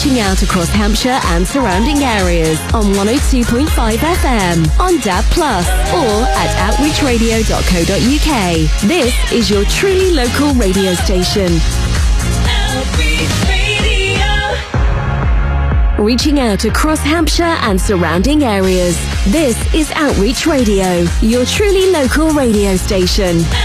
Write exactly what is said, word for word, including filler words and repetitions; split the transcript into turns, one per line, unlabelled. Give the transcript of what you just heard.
reaching out across Hampshire and surrounding areas on one oh two point five F M, on D A B plus, or at outreach radio dot co dot U K. This is your truly local radio station. Outreach Radio. Reaching out across Hampshire and surrounding areas. This is Outreach Radio, your truly local radio station.